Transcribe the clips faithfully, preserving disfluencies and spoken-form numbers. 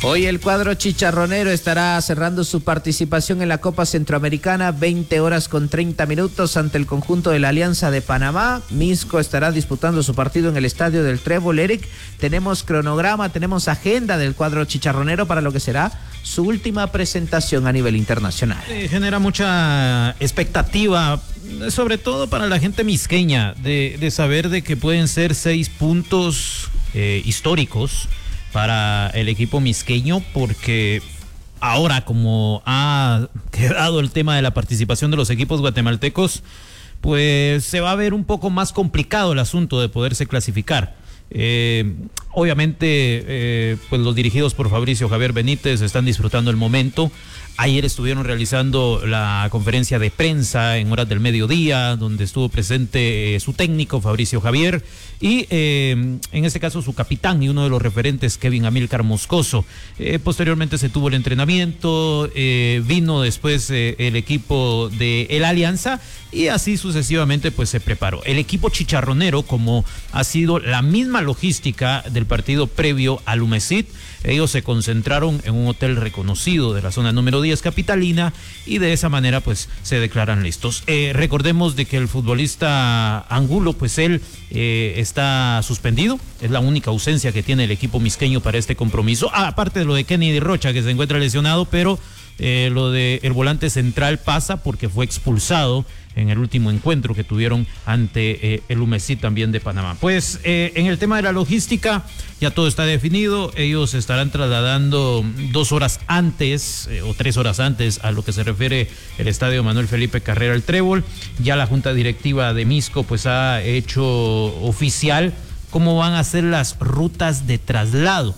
Hoy el cuadro chicharronero estará cerrando su participación en la Copa Centroamericana, veinte horas con treinta minutos ante el conjunto de la Alianza de Panamá. Misco estará disputando su partido en el estadio del Trébol. Eric, tenemos cronograma, tenemos agenda del cuadro chicharronero para lo que será su última presentación a nivel internacional. Eh, genera mucha expectativa, sobre todo para la gente misqueña, de, de saber de que pueden ser seis puntos eh, históricos para el equipo misqueño, porque ahora, como ha quedado el tema de la participación de los equipos guatemaltecos, pues se va a ver un poco más complicado el asunto de poderse clasificar. Eh, obviamente, eh, pues los dirigidos por Fabricio Javier Benítez están disfrutando el momento. Ayer estuvieron realizando la conferencia de prensa en horas del mediodía, donde estuvo presente eh, su técnico, Fabricio Javier, y eh, en este caso su capitán y uno de los referentes, Kevin Amílcar Moscoso. Eh, posteriormente se tuvo el entrenamiento, eh, vino después eh, el equipo de el Alianza, y así sucesivamente pues se preparó. El equipo chicharronero, como ha sido la misma logística del partido previo al Umesit, ellos se concentraron en un hotel reconocido de la zona número diez capitalina, y de esa manera pues se declaran listos. Eh, recordemos de que el futbolista Angulo, pues él eh, está suspendido, es la única ausencia que tiene el equipo misqueño para este compromiso, ah, aparte de lo de Kennedy Rocha, que se encuentra lesionado, pero eh, lo de el volante central pasa porque fue expulsado en el último encuentro que tuvieron ante eh, el Umesit también de Panamá. Pues eh, en el tema de la logística ya todo está definido. Ellos estarán trasladando dos horas antes eh, o tres horas antes a lo que se refiere el estadio Manuel Felipe Carrera el Trébol. Ya la junta directiva de Misco pues ha hecho oficial cómo van a ser las rutas de traslado,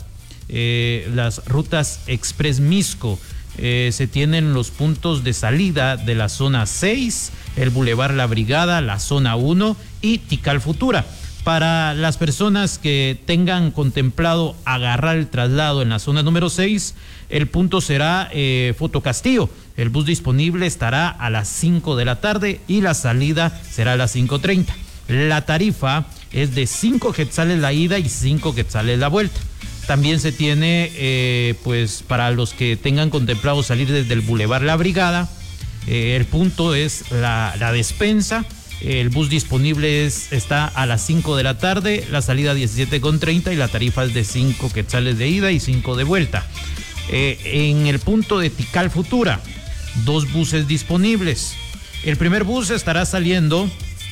eh, las rutas Express Misco. Eh, se tienen los puntos de salida de la zona seis, el Boulevard La Brigada, la zona uno y Tikal Futura. Para las personas que tengan contemplado agarrar el traslado en la zona número seis, el punto será eh, Fotocastillo. El bus disponible estará a las cinco de la tarde y la salida será a las cinco treinta. La tarifa es de cinco quetzales la ida y cinco quetzales la vuelta. También se tiene, eh, pues, para los que tengan contemplado salir desde el Boulevard La Brigada, eh, el punto es la, la despensa. El bus disponible es, está a las cinco de la tarde, la salida diecisiete con treinta y la tarifa es de cinco quetzales de ida y cinco de vuelta. Eh, en el punto de Tikal Futura, dos buses disponibles. El primer bus estará saliendo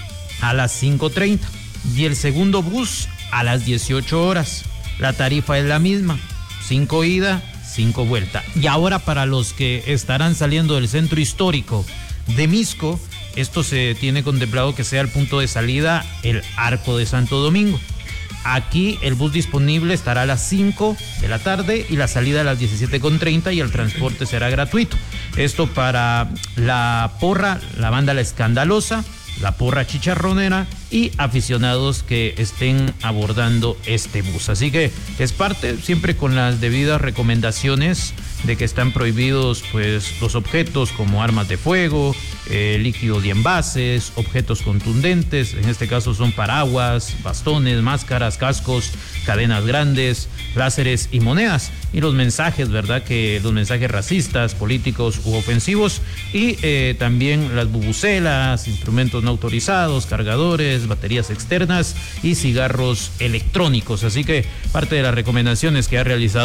a las cinco treinta y el segundo bus a las dieciocho horas. La tarifa es la misma, cinco ida, cinco vuelta. Y ahora para los que estarán saliendo del centro histórico de Misco, esto se tiene contemplado que sea el punto de salida el Arco de Santo Domingo. Aquí el bus disponible estará a las cinco de la tarde y la salida a las diecisiete con treinta y el transporte será gratuito. Esto para la porra, la banda La Escandalosa, la porra chicharronera y aficionados que estén abordando este bus. Así que es parte, siempre con las debidas recomendaciones de que están prohibidos pues los objetos como armas de fuego, eh, líquido de envases, objetos contundentes, en este caso son paraguas, bastones, máscaras, cascos, cadenas grandes, láseres y monedas, y los mensajes, ¿verdad? Que los mensajes racistas, políticos u ofensivos, y eh, también las bubucelas, instrumentos no autorizados, cargadores, baterías externas y cigarros electrónicos. Así que parte de las recomendaciones que ha realizado